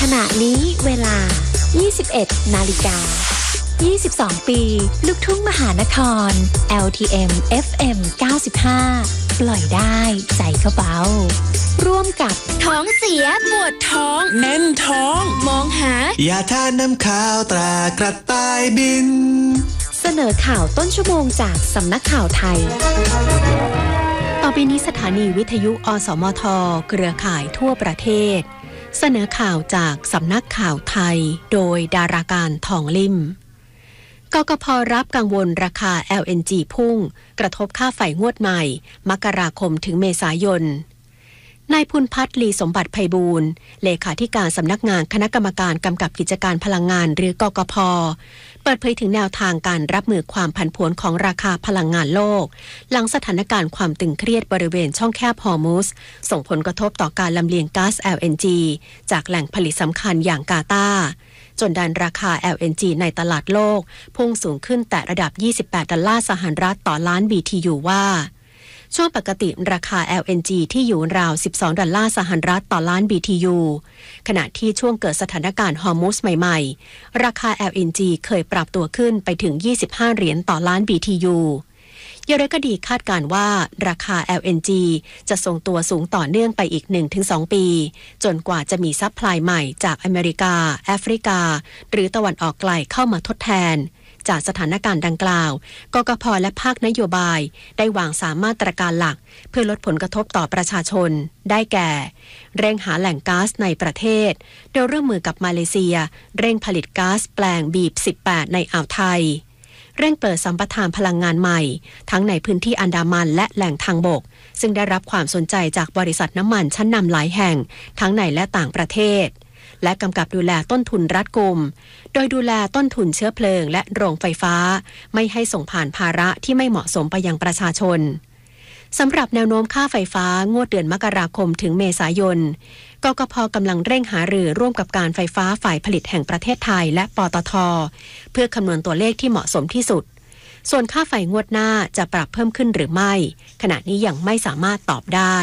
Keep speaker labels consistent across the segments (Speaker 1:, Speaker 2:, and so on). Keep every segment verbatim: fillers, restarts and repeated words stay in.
Speaker 1: ขณะนี้เวลา ยี่สิบเอ็ด นาฬิกา ยี่สิบสอง ปีลูกทุ่งมหานคร แอล ที เอ็ม เอฟ เอ็ม เก้าสิบห้า ปล่อยได้ใจก็เบาร่วมกับท้องเสียปวดท้อง
Speaker 2: แน่นท้อง
Speaker 1: มองหาย
Speaker 3: าทาน้ำขาวตรากระต่ายบิน
Speaker 1: เสนอข่าวต้นชั่วโมงจากสำนักข่าวไทยต่อไปนี้สถานีวิทยุอสมทเครือข่ายทั่วประเทศเสนอข่าวจากสำนักข่าวไทยโดยดาราการทองลิ่มกกพ.รับกังวลราคา แอล เอ็น จี พุ่งกระทบค่าไฟงวดใหม่มกราคมถึงเมษายนนายพุนพัฒน์ลีสมบัติไพบูลย์เลขาธิการสำนักงานคณะกรรมการกำกับกิจการพลังงานหรือกกพ.เปิดเผยถึงแนวทางการรับมือความผันผวนของราคาพลังงานโลกหลังสถานการณ์ความตึงเครียดบริเวณช่องแคบฮอร์มุสส่งผลกระทบต่อการลำเลียงก๊าซ แอล เอ็น จี จากแหล่งผลิตสำคัญอย่างกาตาร์จนดันราคา แอล เอ็น จี ในตลาดโลกพุ่งสูงขึ้นแต่ระดับยี่สิบแปดดอลลาร์สหรัฐต่อล้าน บี ที ยู ว่าช่วงปกติราคา แอล เอ็น จี ที่อยู่ราวสิบสองดอลลาร์สหรัฐต่อล้าน บี ที ยู ขณะที่ช่วงเกิดสถานการณ์ฮอร์มุสใหม่ๆราคา แอล เอ็น จี เคยปรับตัวขึ้นไปถึงยี่สิบห้าเหรียญต่อล้าน บี ที ยูอย่างไรก็ดีคาดการว่าราคา แอล เอ็น จี จะทรงตัวสูงต่อเนื่องไปอีก หนึ่งถึงสอง ปีจนกว่าจะมีซัพพลายใหม่จากอเมริกาแอฟริกาหรือตะวันออกไกลเข้ามาทดแทนจากสถานการณ์ดังกล่าวกกพ.และภาคนโยบายได้วางสามมาตรการหลักเพื่อลดผลกระทบต่อประชาชนได้แก่เร่งหาแหล่งก๊าซในประเทศโดยร่วมมือกับมาเลเซียเร่งผลิตก๊าซแปลงบีบสิบแปดในอ่าวไทยเร่งเปิดสัมปทานพลังงานใหม่ทั้งในพื้นที่อันดามันและแหล่งทางบกซึ่งได้รับความสนใจจากบริษัทน้ำมันชั้นนำหลายแห่งทั้งในและต่างประเทศและกำกับดูแลต้นทุนรัดกุมโดยดูแลต้นทุนเชื้อเพลิงและโรงไฟฟ้าไม่ให้ส่งผ่านภาระที่ไม่เหมาะสมไปยังประชาชนสำหรับแนวโน้มค่าไฟฟ้างวดเดือนมกราคมถึงเมษายนกกพ.กำลังเร่งหารือร่วมกับการไฟฟ้าฝ่ายผลิตแห่งประเทศไทยและปตท.เพื่อคำนวณตัวเลขที่เหมาะสมที่สุดส่วนค่าไฟงวดหน้าจะปรับเพิ่มขึ้นหรือไม่ขณะนี้ยังไม่สามารถตอบได้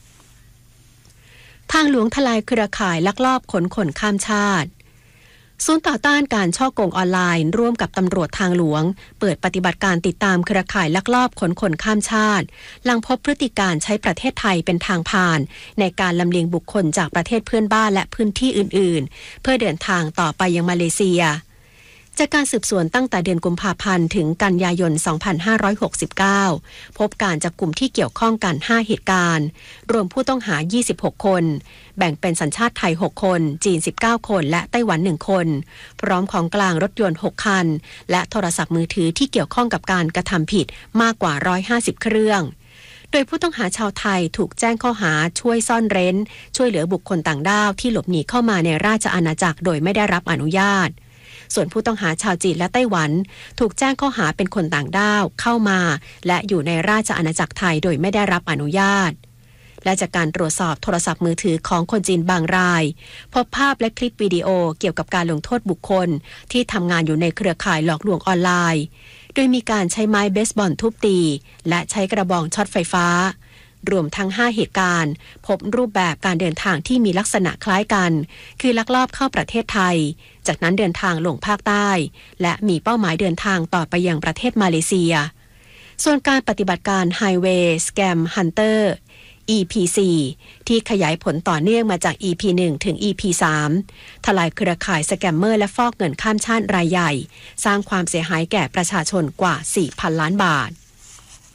Speaker 1: ทางหลวงทลายเครือข่ายลักลอบขนคนข้ามชาติศูนย์ต่อต้านการฉ้อโกงออนไลน์ร่วมกับตำรวจทางหลวงเปิดปฏิบัติการติดตามเครือข่ายลักลอบขนคนข้ามชาติหลังพบพฤติการใช้ประเทศไทยเป็นทางผ่านในการลำเลียงบุคคลจากประเทศเพื่อนบ้านและพื้นที่อื่นๆเพื่อเดินทางต่อไปยังมาเลเซียจากการสืบสวนตั้งแต่เดือนกุมภาพันธ์ถึงกันยายน สองพันห้าร้อยหกสิบเก้า พบการจับกลุ่มที่เกี่ยวข้องกัน ห้า เหตุการณ์รวมผู้ต้องหา ยี่สิบหก คนแบ่งเป็นสัญชาติไทย หก คนจีน สิบเก้า คนและไต้หวัน หนึ่ง คนพร้อมของกลางรถยนต์ หก คันและโทรศัพท์มือถือที่เกี่ยวข้องกับการกระทำผิดมากกว่า หนึ่งร้อยห้าสิบ เครื่องโดยผู้ต้องหาชาวไทยถูกแจ้งข้อหาช่วยซ่อนเร้นช่วยเหลือบุคคลต่างด้าวที่หลบหนีเข้ามาในราชอาณาจักรโดยไม่ได้รับอนุญาตส่วนผู้ต้องหาชาวจีนและไต้หวันถูกแจ้งข้อหาเป็นคนต่างด้าวเข้ามาและอยู่ในราชอาณาจักรไทยโดยไม่ได้รับอนุญาตและจากการตรวจสอบโทรศัพท์มือถือของคนจีนบางรายพบภาพและคลิปวิดีโอเกี่ยวกับการลงโทษบุคคลที่ทำงานอยู่ในเครือข่ายหลอกลวงออนไลน์โดยมีการใช้ไม้เบสบอลทุบตีและใช้กระบองช็อตไฟฟ้ารวมทั้งห้าเหตุการณ์พบรูปแบบการเดินทางที่มีลักษณะคล้ายกันคือลักลอบเข้าประเทศไทยจากนั้นเดินทางลงภาคใต้และมีเป้าหมายเดินทางต่อไปยังประเทศมาเลเซียส่วนการปฏิบัติการ Highway Scam Hunter อี พี โฟร์ ที่ขยายผลต่อเนื่องมาจาก อี พี วัน ถึง อี พี ทรี ทลายเครือข่ายสแกมเมอร์และฟอกเงินข้ามชาติรายใหญ่สร้างความเสียหายแก่ประชาชนกว่า สี่พัน ล้านบาท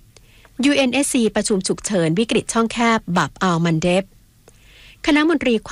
Speaker 1: ยู เอ็น เอส ซี ประชุมฉุกเฉินวิกฤตช่องแคบบับอัลมันเดบคณะมนตรี